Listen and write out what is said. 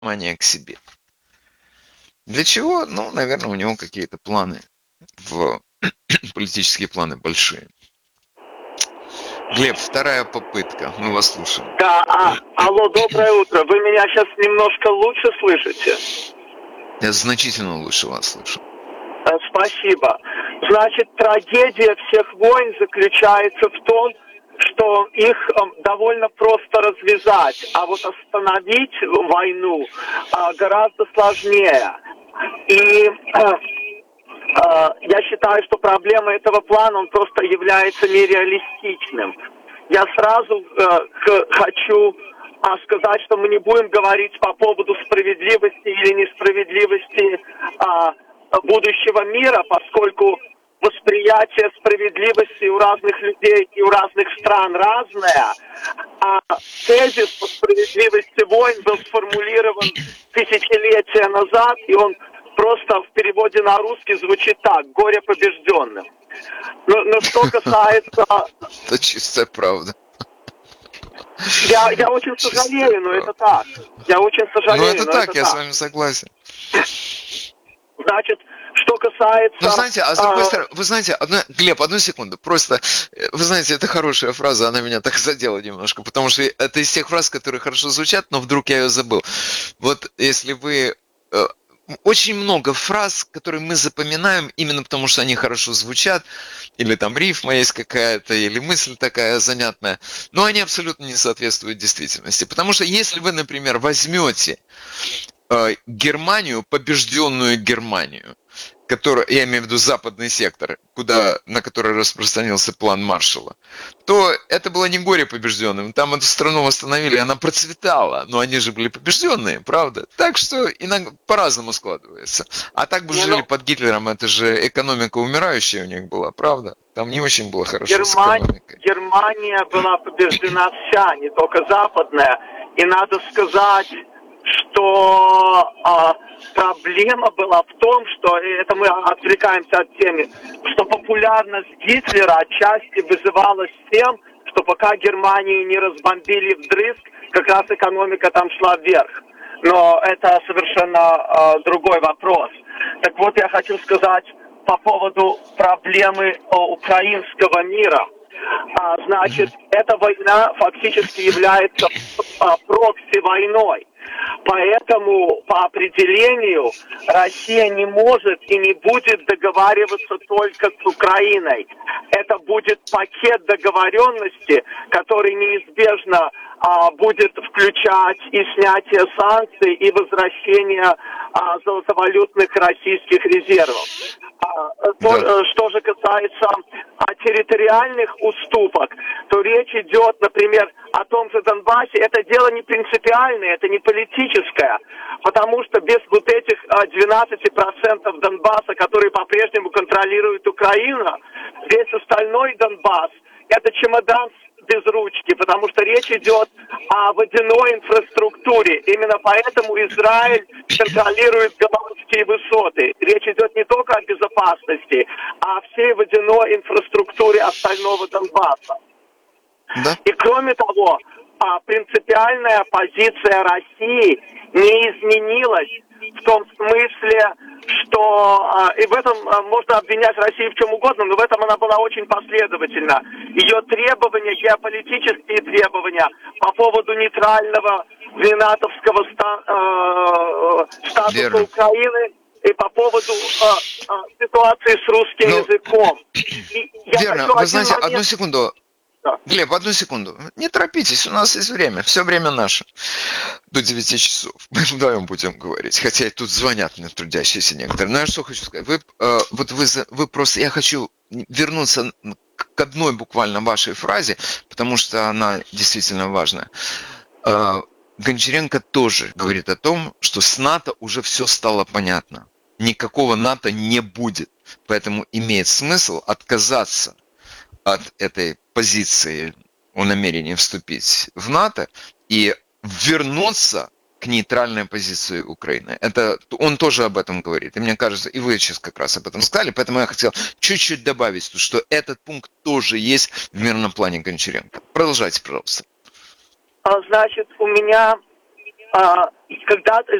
внимание к себе. Для чего? Ну, наверное, у него какие-то планы, политические планы большие. Глеб, вторая попытка, мы вас слушаем. Да, алло, доброе утро. Вы меня сейчас немножко лучше слышите? Я значительно лучше вас слышу. Спасибо. Значит, трагедия всех войн заключается в том, что их довольно просто развязать, а вот остановить войну гораздо сложнее. И я считаю, что проблема этого плана, он просто является нереалистичным. Я сразу хочу сказать, что мы не будем говорить по поводу справедливости или несправедливости будущего мира, поскольку восприятие справедливости у разных людей и у разных стран разное, а тезис по справедливости войн был сформулирован тысячелетия назад, и он просто в переводе на русский звучит так: «Горе побежденным». Но что касается... Это чистая правда. Я очень сожалею, но это так. Я очень сожалею, но это так, я с вами согласен. Значит, что касается... Ну, знаете, а с другой стороны, вы знаете, Глеб, одну секунду, просто, вы знаете, это хорошая фраза, она меня так задела немножко, потому что это из тех фраз, которые хорошо звучат, но вдруг я ее забыл. Вот если вы... Очень много фраз, которые мы запоминаем именно потому, что они хорошо звучат, или там рифма есть какая-то, или мысль такая занятная, но они абсолютно не соответствуют действительности. Потому что если вы, например, возьмете Германию, побежденную Германию, я имею в виду западный сектор, на который распространился план Маршалла, то это было не горе побежденным. Там эту страну восстановили, она процветала, но они же были побежденные, правда? Так что иногда по-разному складывается. А так бы жили под Гитлером, это же экономика умирающая у них была, правда? Там не очень было хорошо с экономикой. Германия была побеждена вся, не только западная. И надо сказать, что проблема была в том, что, и это мы отвлекаемся от темы, что популярность Гитлера отчасти вызывалась тем, что пока Германию не разбомбили вдрызг, как раз экономика там шла вверх. Но это совершенно другой вопрос. Так вот, я хочу сказать по поводу проблемы украинского мира. Значит, эта война фактически является прокси-войной. Поэтому, по определению, Россия не может и не будет договариваться только с Украиной. Это будет пакет договоренности, который неизбежно будет включать и снятие санкций, и возвращение золотовалютных российских резервов. Что же касается территориальных уступок, то речь идет, например, о том же Донбассе. Это дело не принципиальное, это не политическое, потому что без вот этих 12% Донбасса, которые по-прежнему контролирует Украина, весь остальной Донбасс – это чемодан без ручки, потому что речь идет о водяной инфраструктуре. Именно поэтому Израиль контролирует Голландские высоты. Речь идет не только о безопасности, а о всей водяной инфраструктуре остального Донбасса. Да. И кроме того, принципиальная позиция России не изменилась в том смысле, что, и в этом можно обвинять Россию в чем угодно, но в этом она была очень последовательна. Ее требования, геополитические требования по поводу нейтрального венатовского статуса Украины и по поводу ситуации с русским языком. Верно, вы знаете, одну секунду. Глеб, одну секунду. Не торопитесь, у нас есть время. Все время наше. До 9 часов. Мы вдвоем будем говорить. Хотя и тут звонят мне трудящиеся некоторые. Но я что хочу сказать. Вы просто... Я хочу вернуться к одной буквально вашей фразе, потому что она действительно важная. Гончаренко тоже говорит о том, что с НАТО уже все стало понятно. Никакого НАТО не будет. Поэтому имеет смысл отказаться от этой позиции о намерении вступить в НАТО и вернуться к нейтральной позиции Украины. Это он тоже об этом говорит. И мне кажется, и вы сейчас как раз об этом сказали, поэтому я хотел чуть-чуть добавить, что этот пункт тоже есть в мирном плане Гончаренко. Продолжайте, пожалуйста. Значит, у меня когда